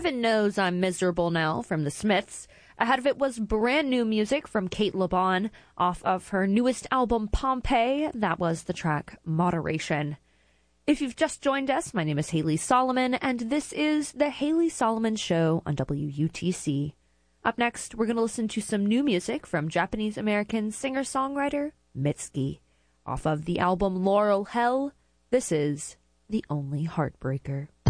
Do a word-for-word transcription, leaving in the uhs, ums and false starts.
Heaven Knows I'm Miserable Now from The Smiths. Ahead of it was brand new music from Kate LeBon off of her newest album, Pompeii. That was the track Moderation. If you've just joined us, my name is Haley Solomon, and this is The Haley Solomon Show on W U T C. Up next, we're going to listen to some new music from Japanese-American singer-songwriter Mitski. Off of the album Laurel Hell, this is The Only Heartbreaker.